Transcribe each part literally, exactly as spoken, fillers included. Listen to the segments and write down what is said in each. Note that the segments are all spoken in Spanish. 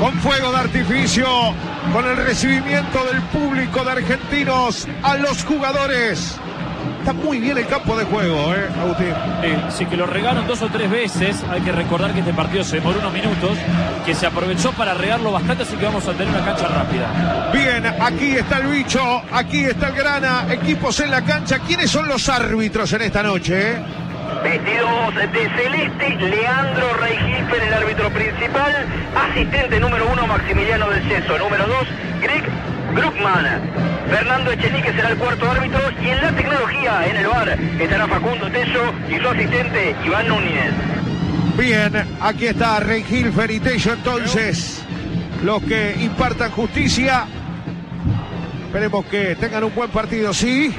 con fuego de artificio, con el recibimiento del público de Argentinos a los jugadores. Está muy bien el campo de juego, ¿eh, Agustín? Eh, sí, que lo regaron dos o tres veces. Hay que recordar que este partido se demoró unos minutos, que se aprovechó para regarlo bastante, así que vamos a tener una cancha rápida. Bien, aquí está el bicho, aquí está el grana, equipos en la cancha. ¿Quiénes son los árbitros en esta noche? Vestidos de celeste, Leandro Reijilfer, el árbitro principal. Asistente número uno, Maximiliano del Ceso. Número dos, Greg Bruckmann. Fernando Echenique será el cuarto árbitro. Y en la tecnología, en el V A R, estará Facundo Tello y su asistente, Iván Núñez. Bien, aquí está Reijilfer y Tello entonces, los que impartan justicia. Esperemos que tengan un buen partido, ¿sí?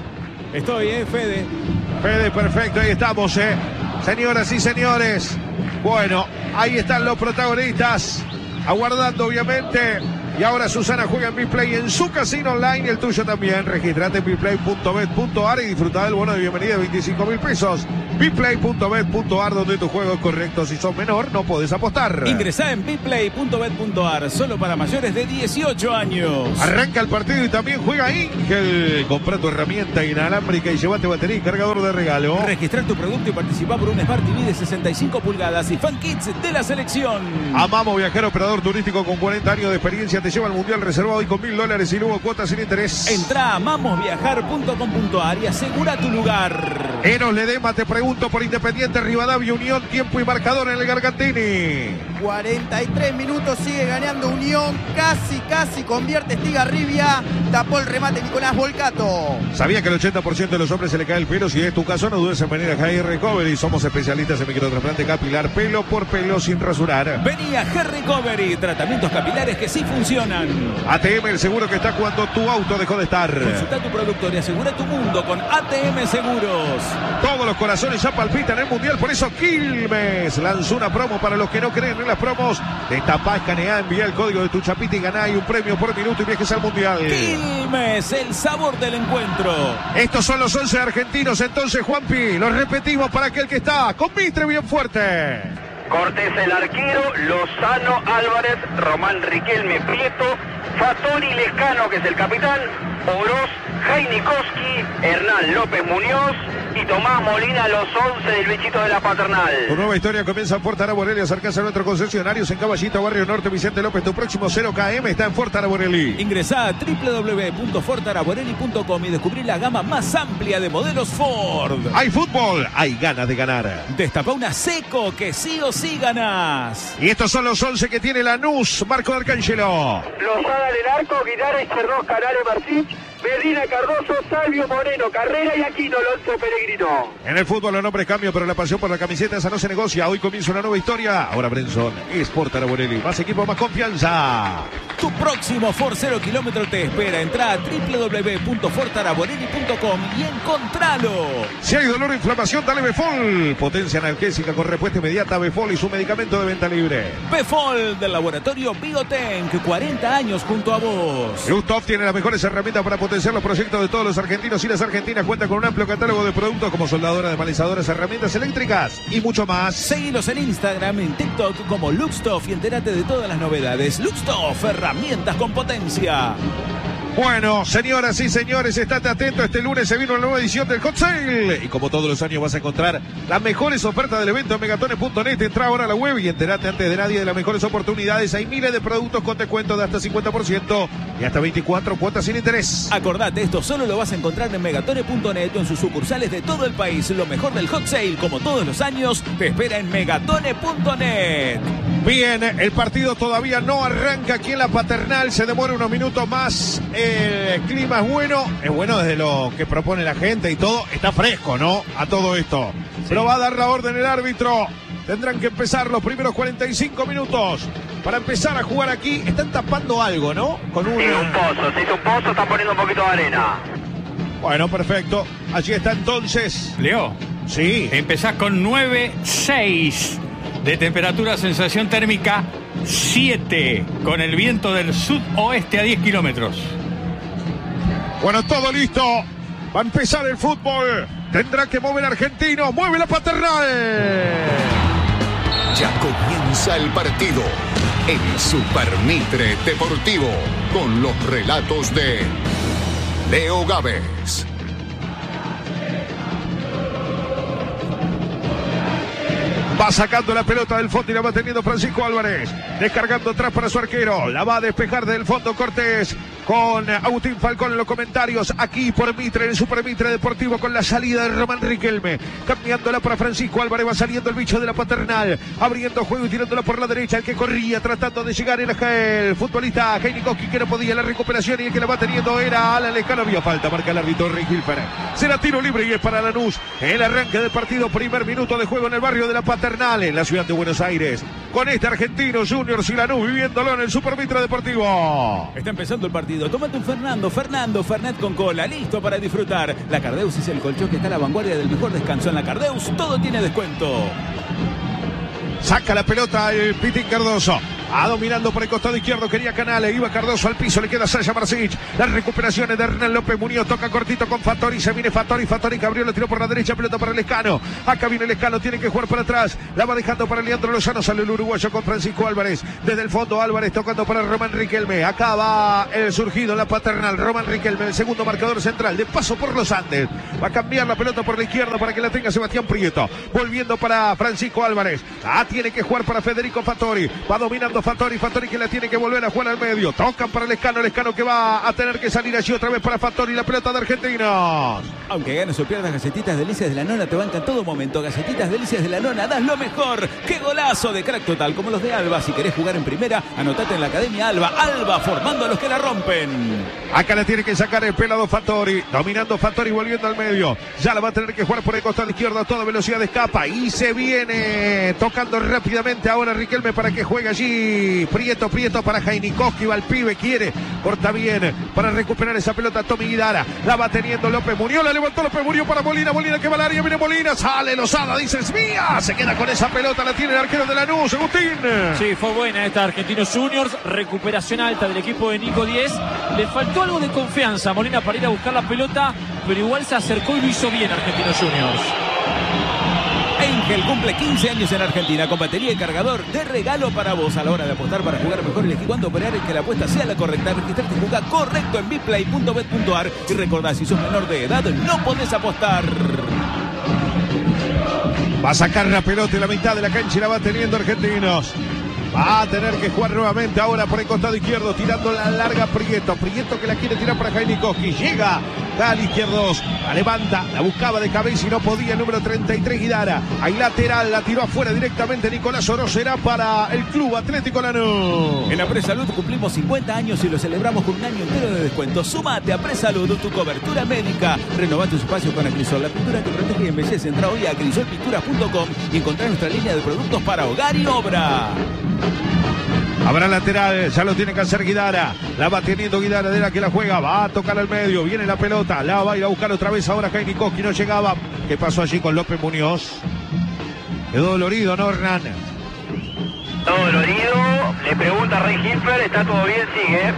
Estoy, ¿eh, Fede? Fede, perfecto, ahí estamos, ¿eh? Señoras y señores, bueno, ahí están los protagonistas, aguardando obviamente. Y ahora Susana juega en BitPlay en su casino online, el tuyo también. Registrate en bitplay punto bet punto ar y disfruta del bono de bienvenida de veinticinco mil pesos. bitplay punto bet punto ar, donde tu juego es correcto. Si sos menor, no podés apostar. Ingresá en bitplay punto bet punto ar, solo para mayores de dieciocho años. Arranca el partido y también juega Ingel. Comprá tu herramienta inalámbrica y llevate batería y cargador de regalo. Registrar tu producto y participar por un Smart T V de sesenta y cinco pulgadas y Fan Kids de la selección. Amamos Viajero, operador turístico con cuarenta años de experiencia. Te lleva al Mundial reservado y con mil dólares y luego cuotas sin interés. Entrá a amamos viajar punto com punto ar y asegura tu lugar. Eros Ledema, te pregunto por Independiente Rivadavia, Unión, tiempo y marcador en el Gargantini. cuarenta y tres minutos, sigue ganando Unión, casi, casi convierte Estigarribia, tapó el remate Nicolás Volcato. Sabía que el ochenta por ciento de los hombres se le cae el pelo. Si es tu caso, no dudes en venir a Hair Recovery. Somos especialistas en microtrasplante capilar, pelo por pelo sin rasurar. Vení a Hair Recovery, tratamientos capilares que sí funcionan. A T M, el seguro que está cuando tu auto dejó de estar. Consulta a tu productor y asegura tu mundo con A T M Seguros. Todos los corazones ya palpitan en el Mundial, por eso Quilmes lanzó una promo para los que no creen en las promos. Destapá, escaneá, envía el código de tu chapita y ganá y un premio por minuto y viajes al Mundial. Quilmes, el sabor del encuentro. Estos son los once argentinos, entonces, Juanpi, los repetimos para aquel que está con Mitre bien fuerte. Cortés el arquero, Lozano Álvarez, Román Riquelme Prieto, Fattori Lescano, que es el capitán, Oroz, Jainikowski, Hernán López Muñoz y Tomás Molina, los once del bichito de la Paternal. Tu nueva historia comienza en Ford Araborelli. Acercás a nuestros concesionarios en Caballito, Barrio Norte, Vicente López. Tu próximo cero K M está en Ford Araborelli. Ingresá a doble u doble u doble u punto ford araborelli punto com y descubrí la gama más amplia de modelos Ford. Hay fútbol, hay ganas de ganar. Destapá una Seco que sí o sí ganás. Y estos son los once que tiene Lanús, Marco de Arcángelo. Lozada en el arco, Guidara, Cherrós, Canales, Martínez, Medina, Cardoso, Salvio, Moreno, Carrera y Aquino, Alonso, Peregrino. En el fútbol los nombres cambian, pero la pasión por la camiseta esa no se negocia. Hoy comienza una nueva historia. Ahora Brenson, Sport Araborelli, más equipo, más confianza. Tu próximo Ford cero kilómetro te espera. Entrá a doble u doble u doble u punto ford araborelli punto com y encontralo. Si hay dolor o inflamación, dale Befol. Potencia analgésica con respuesta inmediata. Befol y su medicamento de venta libre. Befol del laboratorio Biotenk, cuarenta años junto a vos. Lustov tiene las mejores herramientas para potenciar los proyectos de todos los argentinos y las argentinas. Cuenta con un amplio catálogo de productos como soldadora, desmalizadoras, herramientas eléctricas y mucho más. Seguilos en Instagram, en TikTok como Luxtoff y entérate de todas las novedades. Luxtoff, herramientas con potencia. Bueno, señoras y señores, estate atento. Este lunes se vino una nueva edición del Hot Sale. Y como todos los años vas a encontrar las mejores ofertas del evento en megatones punto net. Entra ahora a la web y entérate antes de nadie de las mejores oportunidades. Hay miles de productos con descuento de hasta cincuenta por ciento y hasta veinticuatro cuotas sin interés. Acordate, esto solo lo vas a encontrar en megatones punto net o en sus sucursales de todo el país. Lo mejor del Hot Sale, como todos los años, te espera en megatones punto net. Bien, el partido todavía no arranca aquí en la Paternal. Se demora unos minutos más. El clima es bueno, es bueno desde lo que propone la gente y todo. Está fresco, ¿no? A todo esto. Sí. Pero va a dar la orden el árbitro. Tendrán que empezar los primeros cuarenta y cinco minutos para empezar a jugar aquí. Están tapando algo, ¿no? Con un... Sí, un pozo, se hizo un pozo, está poniendo un poquito de arena. Bueno, perfecto. Allí está entonces. Leo. Sí. Empezás con nueve seis de temperatura, sensación térmica siete, con el viento del sudoeste a diez kilómetros. Bueno, todo listo. Va a empezar el fútbol. Tendrá que mover Argentino. Mueve la Paternal. Ya comienza Comienza el partido. El Super Mitre Deportivo, con los relatos de Leo Gávez. Va sacando la pelota del fondo y la va teniendo Francisco Álvarez. Descargando atrás para su arquero. La va a despejar del fondo Cortés. Con Agustín Falcón en los comentarios. Aquí por Mitre, en el Super Mitre Deportivo, con la salida de Román Riquelme. Cambiándola para Francisco Álvarez. Va saliendo el bicho de la Paternal. Abriendo juego y tirándola por la derecha. El que corría tratando de llegar era el futbolista Heinikowski, que no podía la recuperación. Y el que la va teniendo era Alan Lescano. Había falta, marca el árbitro Rey Hilfer. Será tiro libre y es para Lanús. El arranque del partido. Primer minuto de juego en el barrio de la Paternal, en la ciudad de Buenos Aires. Con este Argentinos Juniors y Lanús viviéndolo en el Super Mitre Deportivo. Está empezando el partido. Tómate un Fernando, Fernando, Fernet con cola, listo para disfrutar. La Cardeus es el colchón que está a la vanguardia del mejor descanso. En la Cardeus todo tiene descuento. Saca la pelota el Pitín Cardoso. Va dominando por el costado izquierdo, quería Canales, iba Cardoso al piso, le queda Sasha Marcic. Las recuperaciones de Hernán López Muñoz, toca cortito con Fattori, se viene Fattori, Fattori, Gabriel lo tiró por la derecha, pelota para Lescano. Acá viene Lescano, tiene que jugar para atrás, la va dejando para Leandro Lozano, sale el uruguayo con Francisco Álvarez. Desde el fondo Álvarez tocando para Román Riquelme. Acá va el surgido, la Paternal, Román Riquelme, el segundo marcador central, de paso por los Andes. Va a cambiar la pelota por la izquierda para que la tenga Sebastián Prieto. Volviendo para Francisco Álvarez. Ah, tiene que jugar para Federico Fattori. Va dominando Fattori, Fattori que la tiene que volver a jugar al medio. Tocan para Lescano, Lescano que va a tener que salir allí otra vez para Fattori, la pelota de Argentinos. Aunque ganes o pierdas, Galletitas Delicias de la Nona te banca en todo momento. Galletitas Delicias de la Nona, das lo mejor. ¡Qué golazo de crack total! Como los de Alba. Si querés jugar en primera, anotate en la Academia Alba. Alba, formando a los que la rompen. Acá la tiene que sacar el pelado Fattori. Dominando Fattori, volviendo al medio. Ya la va a tener que jugar por el costado izquierdo a toda velocidad de escapa. Y se viene tocando rápidamente ahora Riquelme para que juegue allí. Prieto, Prieto para Heinikowski. Va el pibe, quiere. Corta bien para recuperar esa pelota Tommy Guidara. La va teniendo López Muñoz. La levantó López Muñoz para Molina. Molina que va al área. Viene Molina. Sale Lozada. Dice es mía. Se queda con esa pelota. La tiene el arquero de Lanús. Agustín. Sí, fue buena esta Argentinos Juniors. Recuperación alta del equipo de Nico Diez. Le faltó algo de confianza a Molina para ir a buscar la pelota, pero igual se acercó y lo hizo bien Argentinos Juniors. Angel cumple quince años en Argentina con batería y cargador de regalo para vos. A la hora de apostar para jugar mejor, elegí cuándo operar y que la apuesta sea la correcta. Registrarte y jugar correcto en biplay punto bet punto ar. Y recordá, si sos menor de edad, no podés apostar. Va a sacar la pelota y la mitad de la cancha y la va teniendo Argentinos. Va a tener que jugar nuevamente ahora por el costado izquierdo, tirando la larga Prieto. Prieto que la quiere tirar para Heinikowski. Llega al izquierdo, la levanta, la buscaba de cabeza y no podía el número treinta y tres Guidara. Ahí lateral, la tiró afuera directamente Nicolás Oro. Será para el Club Atlético Lanús. En la Presalud cumplimos cincuenta años y lo celebramos con un año entero de descuento. Sumate a Presalud, tu cobertura médica. Renová tu espacio con Acrisol, la pintura que protege y embellece. Entra hoy a acrisol pinturas punto com y encontrá nuestra línea de productos para hogar y obra. Habrá lateral, ya lo tiene que hacer Guidara. La va teniendo Guidara, de la que la juega. Va a tocar al medio, viene la pelota. La va a ir a buscar otra vez ahora Heinikowski, no llegaba. ¿Qué pasó allí con López Muñoz? Quedó dolorido, ¿no, Hernán? Todo dolorido. Le pregunta a Rey Hilfer, ¿está todo bien? Sigue.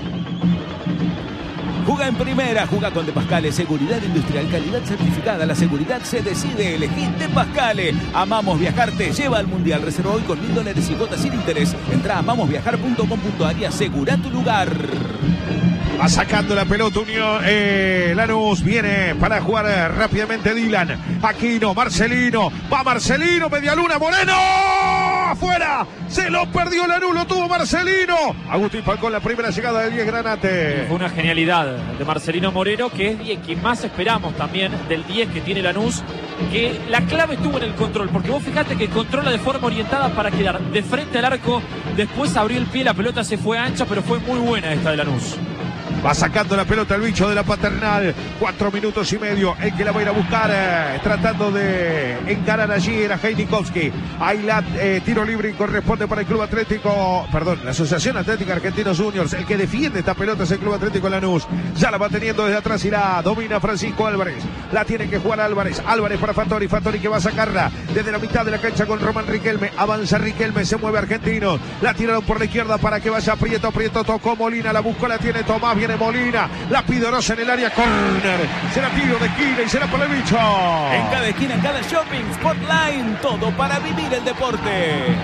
Juga en primera, juga con De Pascale, seguridad industrial, calidad certificada. La seguridad se decide, elegir De Pascale. Amamos Viajar, te lleva al Mundial. Reserva hoy con mil dólares y cuotas sin interés. Entra a amamos viajar punto com punto ar y asegura tu lugar. Va sacando la pelota Unión, eh, Lanús, viene para jugar eh, rápidamente Dylan, Aquino, Marcelino, va Marcelino, Medialuna, Moreno, afuera, se lo perdió Lanús, lo tuvo Marcelino. Agustín Falcón, la primera llegada del diez Granate. Fue una genialidad de Marcelino Moreno, que es el que más esperamos también del diez que tiene Lanús, que la clave estuvo en el control, porque vos fijate que controla de forma orientada para quedar de frente al arco, después abrió el pie, la pelota se fue ancha, pero fue muy buena esta de Lanús. Va sacando la pelota el bicho de la Paternal. Cuatro minutos y medio. El que la va a ir a buscar, eh, tratando de encarar allí, era Heinikowski. Ahí la eh, tiro libre y corresponde para el Club Atlético, perdón, la Asociación Atlética Argentinos Juniors. El que defiende esta pelota es el Club Atlético Lanús. Ya la va teniendo desde atrás y la domina Francisco Álvarez. La tiene que jugar Álvarez. Álvarez para Fattori. Fattori que va a sacarla desde la mitad de la cancha con Román Riquelme. Avanza Riquelme, se mueve Argentino. La tiraron por la izquierda para que vaya Prieto. Prieto tocó Molina, la buscó, la tiene Tomás. Viene Molina, la pidorosa en el área, corner, será tiro de esquina y será por el bicho. En cada esquina, en cada shopping, Sportline, todo para vivir el deporte.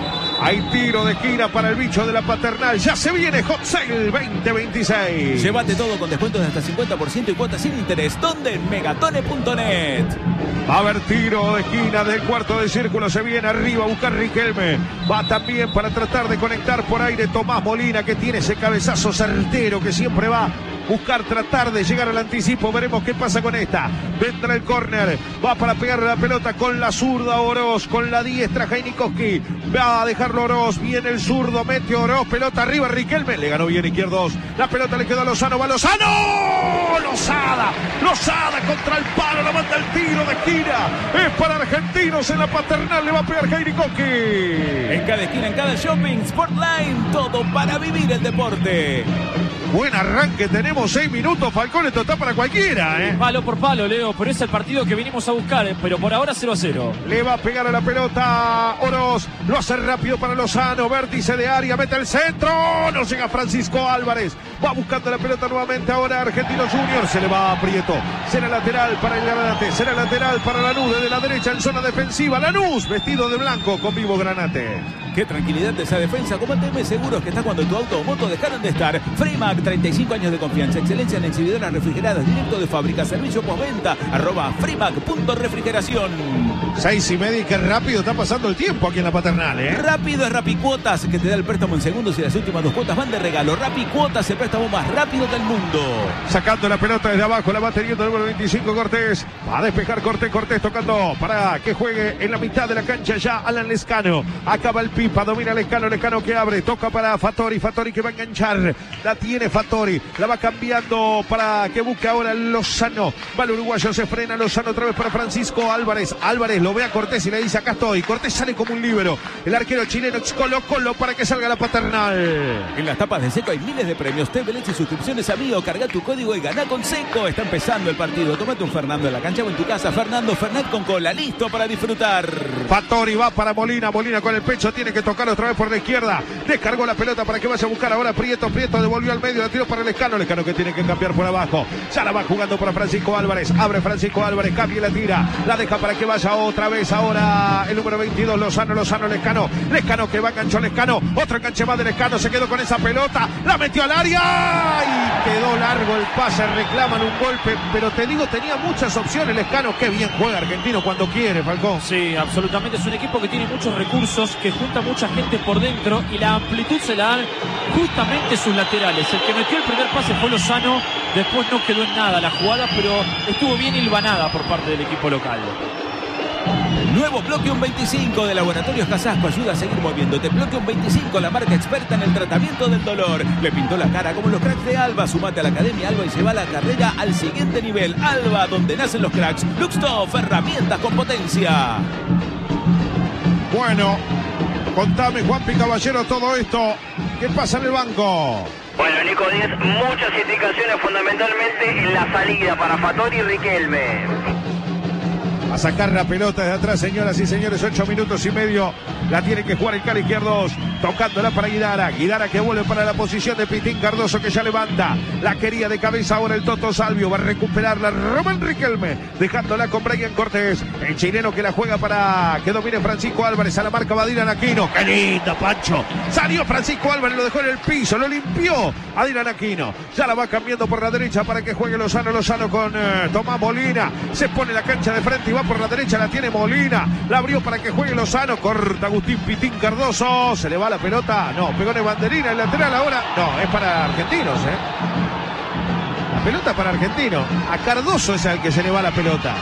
Hay tiro de esquina para el bicho de la Paternal. Ya se viene Hot Sale veinte veintiséis. Llévate todo con descuentos de hasta cincuenta por ciento y cuotas sin interés. ¿Dónde? En megatone punto net. Va a haber tiro de esquina del cuarto de círculo. Se viene arriba a buscar Riquelme. Va también para tratar de conectar por aire Tomás Molina, que tiene ese cabezazo certero que siempre va a buscar tratar de llegar al anticipo. Veremos qué pasa con esta. Vendrá el córner. Va para pegarle la pelota con la zurda Oroz. Con la diestra Jainikowski. Va a dejarlo Oroz. Viene el zurdo. Mete Oroz. Pelota arriba Riquelme. Le ganó bien Izquierdos. La pelota le quedó a Lozano. Va Lozano. Lozada. Lozada contra el palo. La manda el tiro de esquina. Es para Argentinos en la Paternal. Le va a pegar Jainikowski. En cada esquina, en cada shopping, Sportline. Todo para vivir el deporte. Buen arranque, tenemos seis minutos, Falcón, esto está para cualquiera, ¿eh? Palo por palo, Leo, pero es el partido que venimos a buscar, ¿eh? Pero por ahora cero a cero. Le va a pegar a la pelota Oroz, lo hace rápido para Lozano, vértice de área, mete el centro, no llega Francisco Álvarez, va buscando la pelota nuevamente ahora Argentinos Juniors, se le va a Prieto, será lateral para el Granate, será lateral para Lanús, desde la derecha en zona defensiva, Lanús, vestido de blanco con vivo Granate. Qué tranquilidad de esa defensa, como T M Seguros, que está cuando tu auto o moto dejaron de estar. Freemac, treinta y cinco años de confianza, excelencia en exhibidoras refrigeradas, directo de fábrica, servicio postventa, arroba Freemac punto refrigeración. Seis y media y qué rápido está pasando el tiempo aquí en la Paternal, ¿eh? Rápido es Rapicuotas, que te da el préstamo en segundos y las últimas dos cuotas van de regalo. Rapicuotas, el préstamo más rápido del mundo. Sacando la pelota desde abajo, la va teniendo el número veinticinco Cortés. Va a despejar Cortés, Cortés tocando para que juegue en la mitad de la cancha ya Alan Lescano. Acaba el Pipa, domina Lescano, Lescano que abre, toca para Fattori, Fattori que va a enganchar. La tiene Fattori, la va cambiando para que busque ahora Lozano. Va el uruguayo, se frena Lozano otra vez para Francisco Álvarez. Álvarez lo ve a Cortés y le dice acá estoy. Cortés sale como un líbero. El arquero chileno Colo Colo para que salga la Paternal. En las tapas de Seco hay miles de premios. T V Leche y suscripciones a Mío. Carga tu código y gana con Seco. Está empezando el partido. Tómate un Fernando en la cancha o en tu casa. Fernando Fernet con cola. Listo para disfrutar. Fattori va para Molina. Molina con el pecho. Tiene que tocar otra vez por la izquierda. Descargó la pelota para que vaya a buscar ahora Prieto. Prieto devolvió al medio. La tiró para Lescano. Lescano que tiene que cambiar por abajo. Ya la va jugando para Francisco Álvarez. Abre Francisco Álvarez. Cambia y la tira. La deja para que vaya otra vez ahora el número veintidós. Lozano. Lozano. Lescano. Lescano que va a enganchar Lescano. Otro enganche más de Lescano. Se quedó con esa pelota. La metió al área. Y quedó largo el pase. Reclaman un golpe. Pero te digo, tenía muchas opciones Lescano. Qué bien juega Argentino cuando quiere, Falcón. Sí, absolutamente. Es un equipo que tiene muchos recursos, que junta mucha gente por dentro y la amplitud se la dan justamente sus laterales. El que metió el primer pase fue Lozano. Después no quedó en nada la jugada, pero estuvo bien hilvanada por parte del equipo local. Nuevo Bloqueon veinticinco de Laboratorios Casasco ayuda a seguir moviéndote. Bloqueon veinticinco, la marca experta en el tratamiento del dolor. Le pintó la cara como los cracks de Alba. Sumate a la Academia Alba y lleva la carrera al siguiente nivel. Alba, donde nacen los cracks. Luxtoff, herramientas con potencia. Bueno, contame, Juanpi Caballero, todo esto. ¿Qué pasa en el banco? Bueno, Nico Díez, muchas indicaciones fundamentalmente en la salida para Fattori y Riquelme. A sacar la pelota desde atrás, señoras y señores, ocho minutos y medio. La tiene que jugar el Cali Izquierdos, tocándola para Guidara. Guidara que vuelve para la posición de Pitín Cardoso, que ya levanta. La quería de cabeza ahora el Toto Salvio. Va a recuperarla Román Riquelme, dejándola con Brian Cortés. El chileno que la juega para que domine Francisco Álvarez. A la marca va Dylan Aquino. ¡Qué lindo, Pancho! Salió Francisco Álvarez, lo dejó en el piso, lo limpió a Dylan Aquino. Ya la va cambiando por la derecha para que juegue Lozano. Lozano con eh, Tomás Molina. Se pone la cancha de frente y va por la derecha, la tiene Molina. La abrió para que juegue Lozano. Corta Agustín Pitín Cardoso. Se le va la pelota. No, pegó en banderina. El lateral ahora. No, es para Argentinos, ¿eh? La pelota para Argentino. A Cardoso es al que se le va la pelota.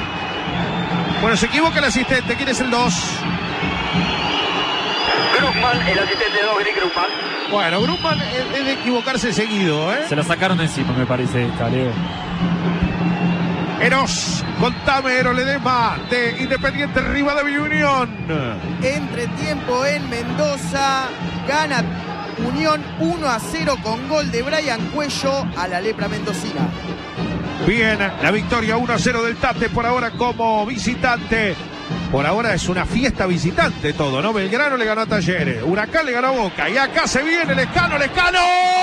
Bueno, se equivoca el asistente. ¿Quién es el dos? Grumman, el asistente dos, Greg Grumman. Bueno, Grumman es, es de equivocarse seguido, ¿eh? Se la sacaron de encima, me parece esta, Leo. Eros, contame, Eros Ledesma de Independiente Rivadavia Unión. Entretiempo en Mendoza, gana Unión uno a cero con gol de Brian Cuello a la lepra mendocina. Bien, la victoria uno a cero del Tate por ahora como visitante. Por ahora es una fiesta visitante todo, ¿no? Belgrano le ganó a Talleres, Huracán le ganó a Boca y acá se viene Lescano, Lescano.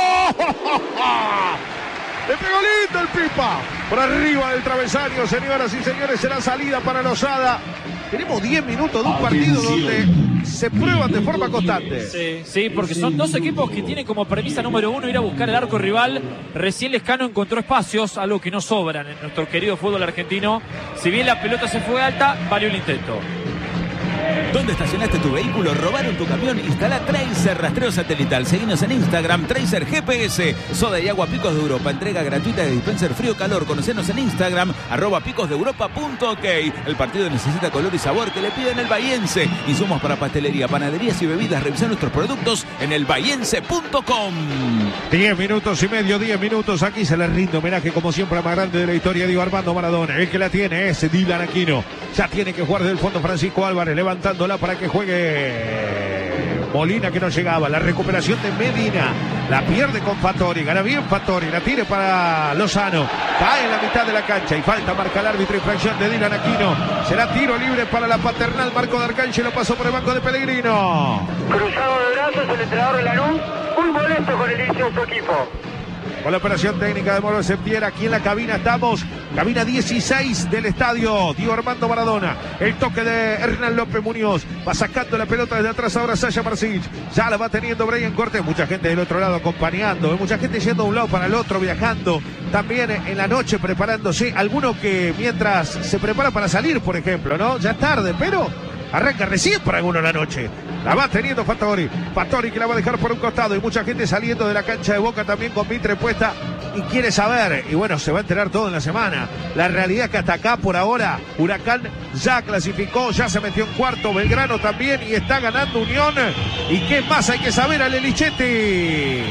Le pegó lindo el Pipa. Por arriba del travesaño, señoras y señores, será salida para Lozada. Tenemos diez minutos de un partido donde se prueban de forma constante. Sí, sí, porque son dos equipos que tienen como premisa número uno ir a buscar el arco rival. Recién Lescano encontró espacios, algo que no sobran en nuestro querido fútbol argentino. Si bien la pelota se fue alta, valió el intento. ¿Dónde estacionaste tu vehículo? ¿Robaron tu camión? Instala Tracer Rastreo Satelital. Seguinos en Instagram, Tracer G P S. Soda y agua Picos de Europa. Entrega gratuita de dispenser frío-calor. Conocenos en Instagram, arroba picosdeeuropa.ok. El partido necesita color y sabor que le piden el bahiense. Insumos para pastelería, panaderías y bebidas. Revisa nuestros productos en el bahiense punto com. Diez minutos y medio, diez minutos. Aquí se le rinde homenaje, como siempre, a más grande de la historia, Diego Armando Maradona. El que la tiene es Dylan Aquino. Ya tiene que jugar del fondo Francisco Álvarez, levantándola para que juegue Molina, que no llegaba. La recuperación de Medina. La pierde con Fattori. Gana bien Fattori. La tire para Lozano. Cae en la mitad de la cancha y falta. Marca el árbitro. Infracción de Dylan Aquino. Será tiro libre para la Paternal. Marco de Arcángel lo pasó por el banco de Pellegrino. Cruzado de brazos el entrenador de Lanús, muy molesto con el inicio de su equipo. Con la operación técnica de Moro Septiera, aquí en la cabina estamos, cabina dieciséis del estadio Diego Armando Maradona. El toque de Hernán López Muñoz, va sacando la pelota desde atrás ahora Sasha Marsic, ya la va teniendo Brian Cortés, mucha gente del otro lado acompañando, mucha gente yendo de un lado para el otro, viajando, también en la noche preparándose, alguno que mientras se prepara para salir, por ejemplo, ¿no? Ya es tarde, pero arranca recién para alguno la noche. La va teniendo Fattori. Fattori que la va a dejar por un costado. Y mucha gente saliendo de la cancha de Boca también con Mitre puesta. Y quiere saber. Y bueno, se va a enterar todo en la semana. La realidad es que hasta acá, por ahora, Huracán ya clasificó. Ya se metió en cuarto. Belgrano también. Y está ganando Unión. ¿Y qué más hay que saber, Ale Lichetti?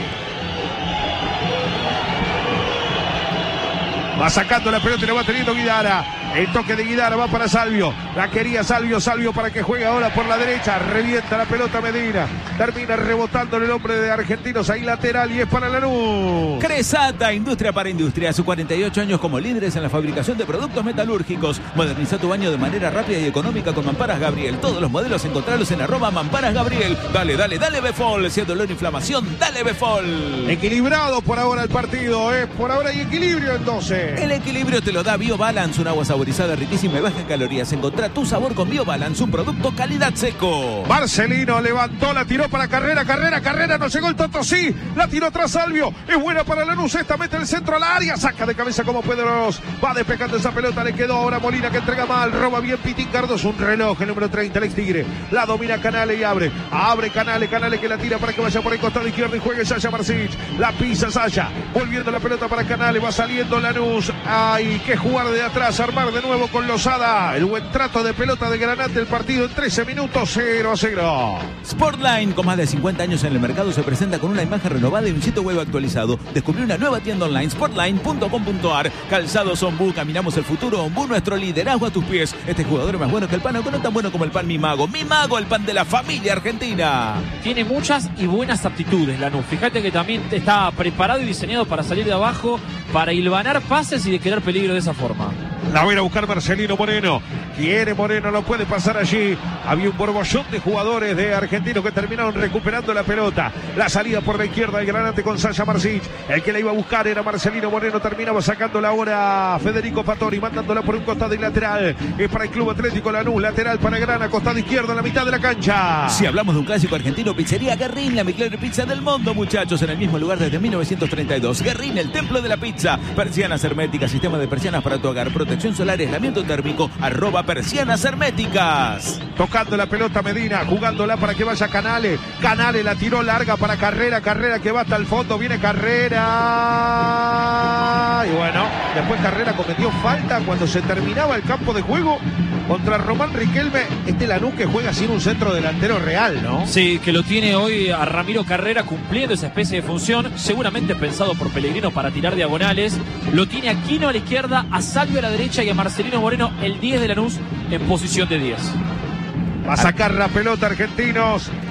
Va sacando la pelota y la va teniendo Guidara. El toque de Guidara va para Salvio. La quería Salvio, Salvio para que juegue ahora por la derecha. Revienta la pelota Medina. Termina rebotando el hombre de Argentinos ahí lateral y es para Lanús. Cresata, industria para industria. Hace cuarenta y ocho años como líderes en la fabricación de productos metalúrgicos. Moderniza tu baño de manera rápida y económica con Mamparas Gabriel. Todos los modelos encontrarlos en arroba Mamparas Gabriel. Dale, dale, dale Befol. Si es dolor, inflamación, dale Befol. Equilibrado por ahora el partido, ¿eh? Por ahora hay equilibrio entonces. El equilibrio te lo da BioBalance, un agua saborizada, riquísima y baja en calorías. Encontrá tu sabor con BioBalance, un producto calidad seco. Marcelino levantó, la tiró para Carrera, Carrera, Carrera, no llegó el Toto, sí, la tiró atrás Salvio, es buena para Lanús, esta mete el centro al área, saca de cabeza como Pedros, va despejando esa pelota, le quedó ahora Molina que entrega mal, roba bien Pitín Cardoso, un reloj, el número treinta, el ex Tigre, la domina Canale y abre, abre Canale, Canale que la tira para que vaya por el costado izquierdo y juegue Sasha Marsic, la pisa Sasha, volviendo la pelota para Canale, va saliendo Lanús, hay que jugar de atrás, armar de nuevo con Lozada, el buen trato de pelota de Granate, el partido en trece minutos, cero a cero. Sportline, con más de cincuenta años en el mercado, se presenta con una imagen renovada y un sitio web actualizado. Descubrí una nueva tienda online, sportline punto com punto ar. Calzados Ombú, caminamos el futuro. Ombú, nuestro liderazgo a tus pies. Este jugador es más bueno que el pan, aunque no tan bueno como el pan Mi Mago. Mi Mago, el pan de la familia argentina. Tiene muchas y buenas aptitudes Lanús. Fíjate que también está preparado y diseñado para salir de abajo, para hilvanar pases y de crear peligro de esa forma. La va a ir a buscar Marcelino Moreno. Quiere Moreno, no puede pasar allí. Había un borbollón de jugadores de Argentinos que terminaron recuperando la pelota. La salida por la izquierda, el Granate con Sasha Marsic. El que la iba a buscar era Marcelino Moreno. Terminaba sacándola ahora Federico Fattori, mandándola por un costado y lateral. Es para el Club Atlético Lanús. Lateral para Grana, costado izquierdo en la mitad de la cancha. Si hablamos de un clásico argentino, Pizzería Guerrín, la mejor pizza del mundo, muchachos. En el mismo lugar desde mil novecientos treinta y dos. Guerrín, el templo de la pizza. Persianas herméticas, sistema de persianas para tu hogar. Protección solar, aislamiento térmico, arroba persianas herméticas. Tocando la pelota Medina, jugándola para que vaya Canale. Canale la tiró larga para Carrera, Carrera que va hasta el fondo, viene Carrera. Y bueno, después Carrera cometió falta cuando se terminaba el campo de juego contra Román Riquelme. Este Lanús que juega sin un centro delantero real, ¿no? Sí, que lo tiene hoy a Ramiro Carrera cumpliendo esa especie de función, seguramente pensado por Pellegrino para tirar diagonales. Lo tiene Aquino a la izquierda, a Salvio a la derecha y a Marcelino Moreno, el diez de Lanús, en posición de diez. Va a sacar la pelota Argentinos.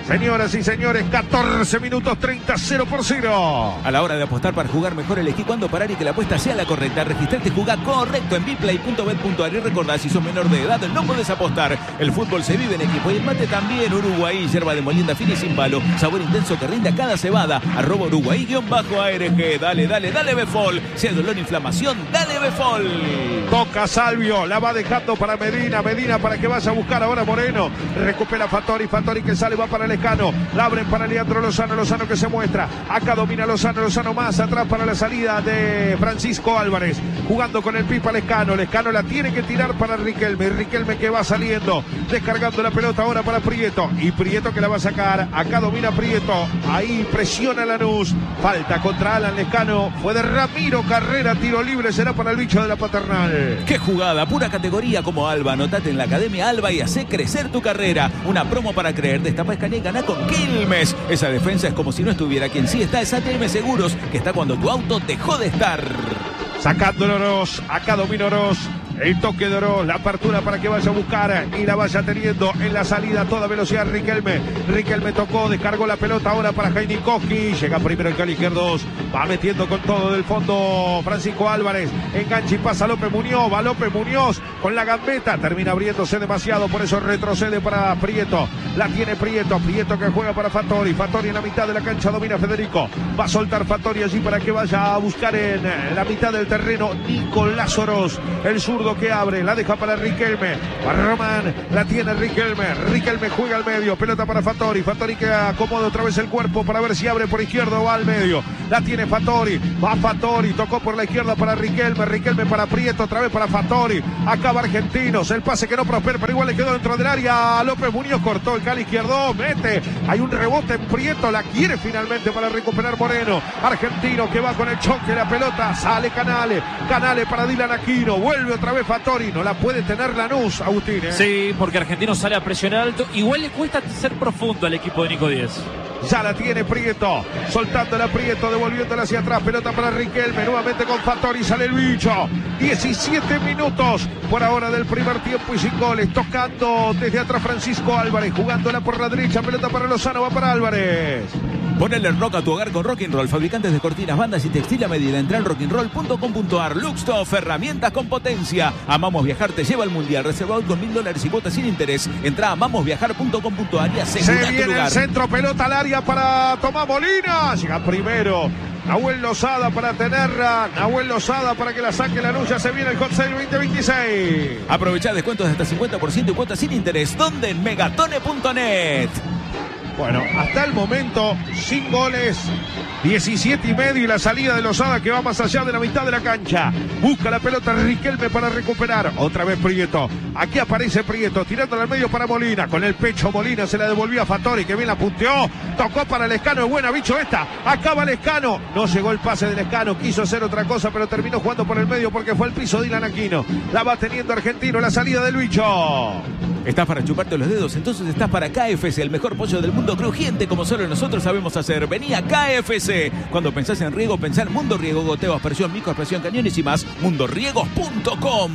Señoras y señores, catorce minutos treinta, cero por cero. A la hora de apostar para jugar mejor, elegí cuándo parar y que la apuesta sea la correcta. Registrate y jugá correcto en biplay punto bet punto ar. Y recordá, si sos menor de edad, no podés apostar. El fútbol se vive en equipo y el mate también. Uruguay, yerba de molienda fina y sin palo. Sabor intenso que rinde a cada cebada. Arroba Uruguay-A R G. Dale, dale, dale Befol. Si hay dolor e inflamación, dale Befol. Toca Salvio, la va dejando para Medina. Medina para que vaya a buscar ahora Moreno. Recupera Fattori. Fattori que sale, va para el Lescano, la abren para Leandro Lozano, Lozano que se muestra, acá domina Lozano, Lozano más atrás para la salida de Francisco Álvarez, jugando con el Pipa Lescano, Lescano la tiene que tirar para Riquelme, Riquelme que va saliendo, descargando la pelota ahora para Prieto, y Prieto que la va a sacar, acá domina Prieto, ahí presiona Lanús, falta contra Alan Lescano, fue de Ramiro Carrera, tiro libre, será para el bicho de la Paternal. ¡Qué jugada! Pura categoría como Alba, anotate en la Academia Alba y hacé crecer tu carrera, una promo para creer, destapa, escanea y gana con Quilmes. Esa defensa es como si no estuviera. Quien sí está es A T M Seguros, que está cuando tu auto dejó de estar. Sacando Oroz, acá domina Oroz. El toque de Oroz, la apertura para que vaya a buscar y la vaya teniendo en la salida a toda velocidad Riquelme. Riquelme tocó, descargó la pelota ahora para Heinikowski. Llega primero el Cali izquierdos, va metiendo con todo del fondo Francisco Álvarez. Engancha y pasa López Muñoz, va López Muñoz con la gambeta. Termina abriéndose demasiado, por eso retrocede para Prieto. La tiene Prieto, Prieto que juega para Fattori. Fattori en la mitad de la cancha domina Federico. Va a soltar Fattori allí para que vaya a buscar en la mitad del terreno Nicolás Oroz, el zurdo que abre, la deja para Riquelme, para Román, la tiene Riquelme, Riquelme juega al medio, pelota para Fattori, Fattori que acomoda otra vez el cuerpo para ver si abre por izquierda o va al medio, la tiene Fattori, va Fattori, tocó por la izquierda para Riquelme, Riquelme para Prieto, otra vez para Fattori, acaba Argentinos, el pase que no prospera, pero igual le quedó dentro del área, López Muñoz cortó el Cali izquierdo, mete, hay un rebote en Prieto, la quiere finalmente para recuperar Moreno, Argentino que va con el choque, la pelota, sale Canale, Canale para Dylan Aquino, vuelve otra vez Fattori, no la puede tener Lanús, Agustín, ¿eh? Sí, porque Argentino sale a presionar alto, igual le cuesta ser profundo al equipo de Nico Díez. Ya la tiene Prieto, soltándola Prieto, devolviéndola hacia atrás, pelota para Riquelme, nuevamente con Fattori, sale el bicho, diecisiete minutos por ahora del primer tiempo y sin goles, tocando desde atrás Francisco Álvarez, jugándola por la derecha, pelota para Lozano, va para Álvarez. Ponele rock a tu hogar con Rock'n'Roll, fabricantes de cortinas, bandas y textil a medida. Entra en rock'n'roll punto com punto ar. Luxtoff, herramientas con potencia. Amamos Viajar te lleva al mundial. Reservado con mil dólares y cuotas sin interés. Entra a amamos viajar punto com punto ar y asegura Se viene tu lugar. el centro, pelota al área para Tomás Molina. Llega primero Nahuel Lozada para tenerla. Nahuel Lozada para que la saque la luz. Ya se viene el Hot Sale veinte veintiséis. Aprovechá descuentos de hasta cincuenta por ciento y cuotas sin interés. ¿Dónde? En megatone punto net. Bueno, hasta el momento, sin goles, diecisiete y medio y la salida de Lozada que va más allá de la mitad de la cancha. Busca la pelota Riquelme para recuperar. Otra vez Prieto. Aquí aparece Prieto, tirándola al medio para Molina. Con el pecho Molina se la devolvió a Fattori, que bien la punteó. Tocó para Lescano, es buena, bicho esta. Acaba Lescano. No llegó el pase de Lescano, quiso hacer otra cosa, pero terminó jugando por el medio porque fue al piso Dylan Aquino. La va teniendo Argentino, la salida del bicho. ¿Estás para chuparte los dedos? Entonces estás para K F C, el mejor pollo del mundo, crujiente como solo nosotros sabemos hacer. Vení a K F C. Cuando pensás en riego, pensá en Mundo Riego, goteo, aspersión, micro, aspersión, cañones y más. mundo riegos punto com.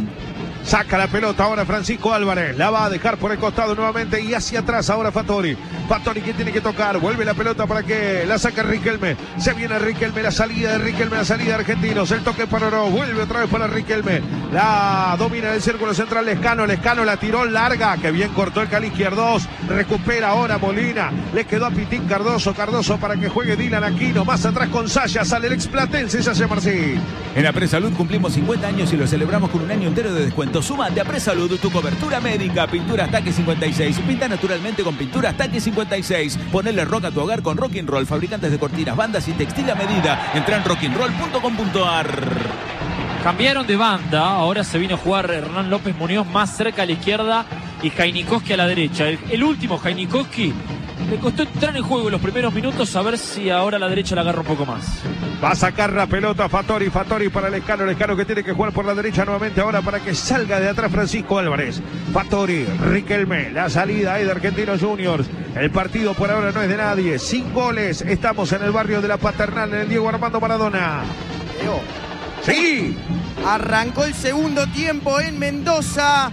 Saca la pelota ahora Francisco Álvarez, la va a dejar por el costado nuevamente y hacia atrás ahora Fattori. Fattori que tiene que tocar, vuelve la pelota para que la saque Riquelme. Se viene Riquelme, la salida de Riquelme, la salida de Argentinos, el toque para Oro, vuelve otra vez para Riquelme. La domina en el círculo central Lescano, Lescano la tiró larga, que bien cortó el Cali izquierdos. Recupera ahora Molina, le quedó a Pitín Cardoso, Cardoso para que juegue Dylan Aquino. Más atrás con Saya, sale el explatense, Saya Marcí. En Apresalud cumplimos cincuenta años y lo celebramos con un año entero de descuento. Súmate a Apresalud, tu cobertura médica. Pinturas Taque cincuenta y seis. Pinta naturalmente con Pinturas Taque cincuenta y seis. Ponele rock a tu hogar con Rock'n'Roll, fabricantes de cortinas, bandas y textil a medida. Entra en rock'n'roll punto com punto ar. Cambiaron de banda, ahora se vino a jugar Hernán López Muñoz más cerca a la izquierda y Heinikowski a la derecha. El, el último Heinikowski le costó entrar en juego en los primeros minutos, a ver si ahora a la derecha la agarra un poco más. Va a sacar la pelota Fattori, Fattori para Lescano, Lescano que tiene que jugar por la derecha nuevamente ahora para que salga de atrás Francisco Álvarez. Fattori, Riquelme, la salida es de Argentinos Juniors. El partido por ahora no es de nadie, sin goles. Estamos en el barrio de la Paternal, en el Diego Armando Maradona. Leo. Sí. Arrancó el segundo tiempo en Mendoza.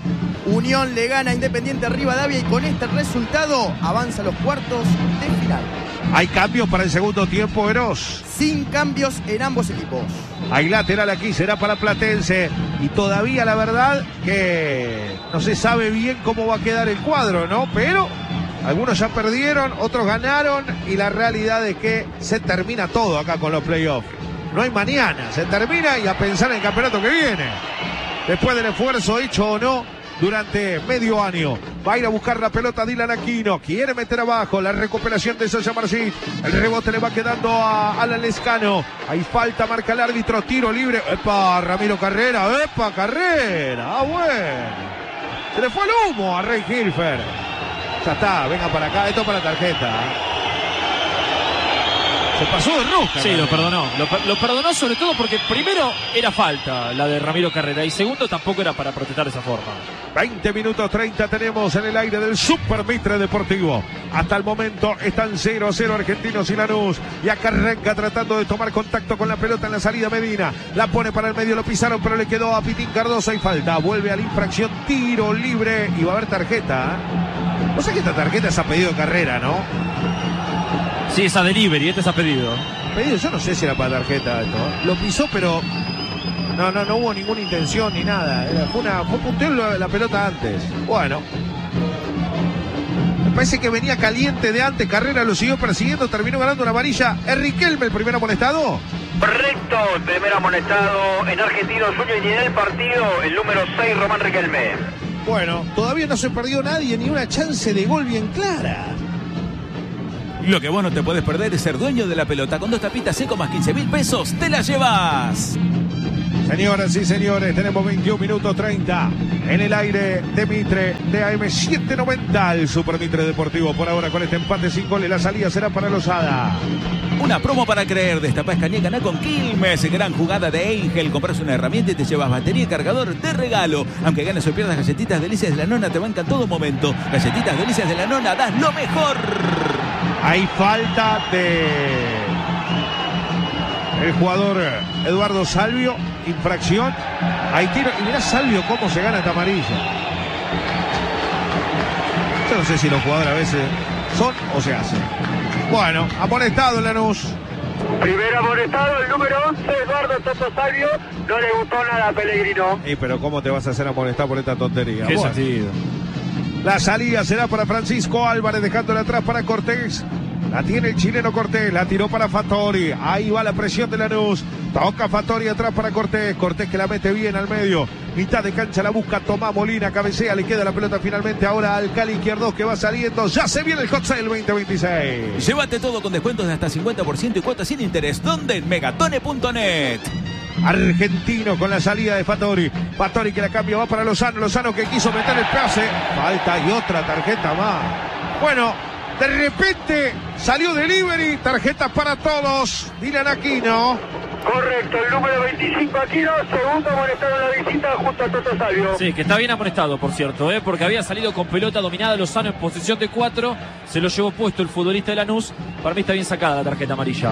Unión le gana a Independiente Rivadavia y con este resultado avanza a los cuartos de final. Hay cambios para el segundo tiempo, Eros. Sin cambios en ambos equipos. Hay lateral aquí, será para Platense. Y todavía la verdad que no se sabe bien cómo va a quedar el cuadro, ¿no? Pero algunos ya perdieron, otros ganaron. Y la realidad es que se termina todo acá con los playoffs. No hay mañana, se termina y a pensar en el campeonato que viene. Después del esfuerzo hecho o no durante medio año. Va a ir a buscar la pelota Dylan Aquino. Quiere meter abajo la recuperación de Sasha Marcit. El rebote le va quedando a Alan Lescano. Hay falta, marca el árbitro. Tiro libre. ¡Epa! Ramiro Carrera. ¡Epa! Carrera. Ah, bueno. Se le fue el humo a Rey Hilfer. Ya está. Venga para acá. Esto para tarjeta. Se pasó de rosca. Sí, lo perdonó. Lo, lo perdonó sobre todo porque primero era falta la de Ramiro Carrera y segundo tampoco era para protestar de esa forma. veinte minutos treinta tenemos en el aire del Super Mitre Deportivo. Hasta el momento están cero a cero Argentinos y Lanús. Y acá arranca tratando de tomar contacto con la pelota en la salida Medina. La pone para el medio, lo pisaron, pero le quedó a Pitín Cardoso y falta. Vuelve a la infracción, tiro libre y va a haber tarjeta. No sé que esta tarjeta es a pedido de Carrera, ¿no? Sí, es a delivery, este es a pedido. Pedido, yo no sé si era para tarjeta esto. Lo pisó, pero no, no, no hubo ninguna intención ni nada. Era, fue una, fue punteo la, la pelota antes. Bueno. Me parece que venía caliente de antes. Carrera lo siguió persiguiendo, terminó ganando una amarilla. ¿Es Riquelme el primer amonestado? Correcto, el primer amonestado en Argentinos Juniors y en el partido el número seis, Román Riquelme. Bueno, todavía no se perdió nadie, ni una chance de gol bien clara. Lo que vos no te podés perder es ser dueño de la pelota. Con dos tapitas seco más quince mil pesos, te la llevas. Señoras y señores, tenemos veintiún minutos treinta en el aire de Mitre, de A M setecientos noventa, el Super Mitre Deportivo. Por ahora con este empate sin goles, la salida será para Lozada. Una promo para creer, destapá escanea, ganá con Quilmes. Gran jugada de Angel, compras una herramienta y te llevas batería y cargador de regalo. Aunque ganes o pierdas, galletitas delicias de la nona te bancan todo momento. Galletitas delicias de la nona, das lo mejor. Hay falta de el jugador Eduardo Salvio, infracción. Hay tiro, y mirá Salvio cómo se gana esta amarilla. Yo no sé si los jugadores a veces son o se hacen. Bueno, amonestado Lanús. Primer amonestado, el número once, Eduardo Toto Salvio. No le gustó nada a Pellegrino. Y pero ¿cómo te vas a hacer amonestar por esta tontería? Qué Bueno. sentido. La salida será para Francisco Álvarez, dejándole atrás para Cortés. La tiene el chileno Cortés, la tiró para Fattori. Ahí va la presión de Lanús. Toca Fattori atrás para Cortés. Cortés que la mete bien al medio. Mitad de cancha la busca Tomás Molina, cabecea, le queda la pelota finalmente ahora al Cali Izquierdos que va saliendo. Ya se viene el Hot Sale veinte veintiséis. Llévate todo con descuentos de hasta cincuenta por ciento y cuotas sin interés. ¿Dónde? En megatone punto net. Argentino con la salida de Fattori. Fattori que la cambia, va para Lozano. Lozano que quiso meter el pase. Falta y otra tarjeta más. Bueno, de repente salió delivery. Tarjetas para todos. Dylan Aquino. Correcto, el número veinticinco Aquino, segundo amonestado en la visita junto a Toto Salvio. Sí, que está bien amonestado, por cierto, ¿eh? Porque había salido con pelota dominada Lozano en posición de cuatro. Se lo llevó puesto el futbolista de Lanús. Para mí está bien sacada la tarjeta amarilla.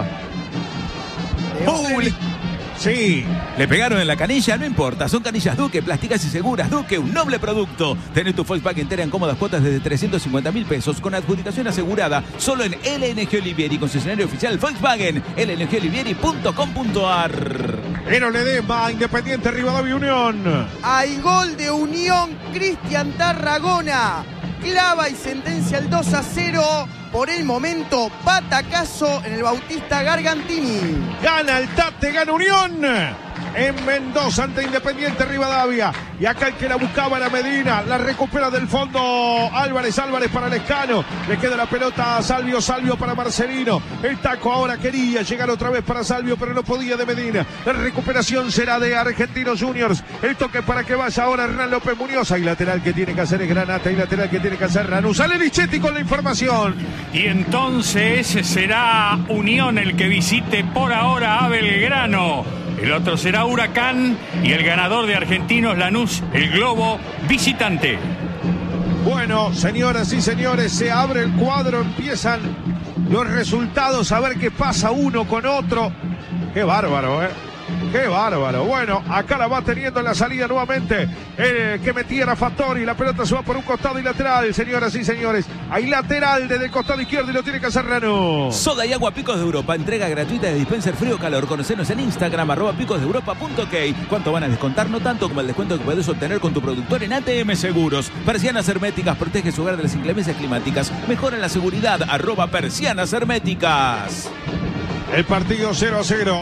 Uy, Sí. le pegaron en la canilla, no importa. Son canillas Duque, plásticas y seguras. Duque, un noble producto. Tenés tu Volkswagen entera en cómodas cuotas desde trescientos cincuenta mil pesos con adjudicación asegurada. Solo en L N G Olivieri, concesionario oficial Volkswagen. L N G olivieri punto com punto a r. Ero Ledesma, Independiente Rivadavia Unión. Hay gol de Unión, Cristian Tarragona. Clava y sentencia el dos a cero. Por el momento, batacazo en el Bautista Gargantini. Gana el Tate, gana Unión. En Mendoza ante Independiente Rivadavia. Y acá el que la buscaba era Medina. La recupera del fondo Álvarez. Álvarez para Lescano. Le queda la pelota a Salvio. Salvio para Marcelino. El taco ahora quería llegar otra vez para Salvio, pero no podía de Medina. La recuperación será de Argentinos Juniors. El toque para que vaya ahora Hernán López Muñoz. Y lateral que tiene que hacer es Granata. Y lateral que tiene que hacer Lanús. Sale Lichetti con la información. Y entonces será Unión el que visite por ahora a Belgrano. El otro será Huracán y el ganador de Argentinos Lanús, el Globo, visitante. Bueno, señoras y señores, se abre el cuadro, empiezan los resultados, a ver qué pasa uno con otro. Qué bárbaro, ¿eh? Qué bárbaro. Bueno, acá la va teniendo en la salida nuevamente. Eh, que metiera Fattori. La pelota se va por un costado y lateral, señoras y señores. Hay lateral desde el costado izquierdo y lo tiene que hacer Lanús. Soda y agua Picos de Europa. Entrega gratuita de dispenser frío calor. Conocenos en Instagram, arroba picos de europa punto ok. ¿Cuánto van a descontar? No tanto como el descuento que puedes obtener con tu productor en A T M Seguros. Persianas herméticas. Protege su hogar de las inclemencias climáticas. Mejora la seguridad. Arroba persianas herméticas. El partido cero a cero.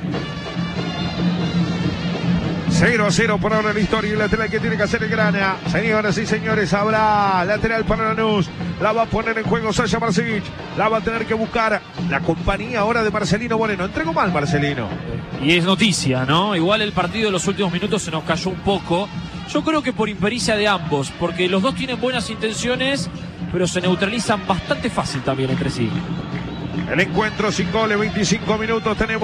cero a cero por ahora en la historia. El lateral que tiene que hacer el Grana. Señoras y señores, habrá lateral para Lanús. La va a poner en juego Sasha Marcelich. La va a tener que buscar la compañía ahora de Marcelino Moreno. Entregó mal Marcelino. Y es noticia, ¿no? Igual el partido de los últimos minutos se nos cayó un poco. Yo creo que por impericia de ambos, porque los dos tienen buenas intenciones, pero se neutralizan bastante fácil también entre sí. El encuentro sin goles, veinticinco minutos tenemos.